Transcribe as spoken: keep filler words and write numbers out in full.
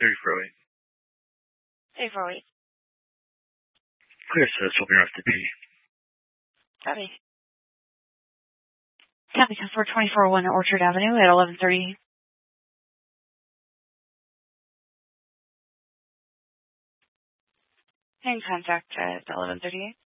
thirty four oh eight. thirty four oh eight. Clear, so that's what we're off to be. Copy. Copy, for twenty-four oh one Orchard Avenue at eleven thirty. And contact at eleven thirty-eight.